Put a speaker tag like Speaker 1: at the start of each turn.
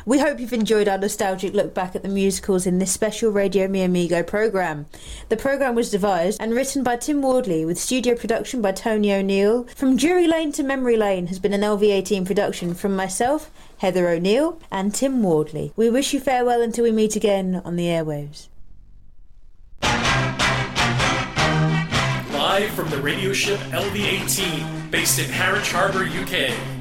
Speaker 1: We hope you've enjoyed our nostalgic look back at the musicals in this special Radio Mi Amigo programme. The programme was devised and written by Tim Wardley, with studio production by Tony O'Neill. From Drury Lane to Memory Lane has been an LV18 production from myself, Heather O'Neill, and Tim Wardley. We wish you farewell until we meet again on the airwaves.
Speaker 2: Live from the radio ship LV-18, based in Harwich Harbour, UK.